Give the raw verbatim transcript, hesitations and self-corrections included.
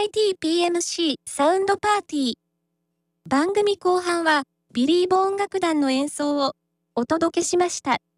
イティーピーエムシー サウンドパーティー。番組後半は、ビリーボ音楽団の演奏をお届けしました。